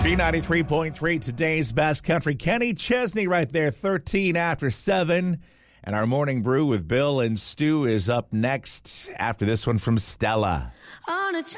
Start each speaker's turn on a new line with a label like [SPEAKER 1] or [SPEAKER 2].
[SPEAKER 1] B93.3, today's best country. Kenny Chesney right there, 13 after 7. And our morning brew with Bill and Stu is up next after this one from Stella.
[SPEAKER 2] On a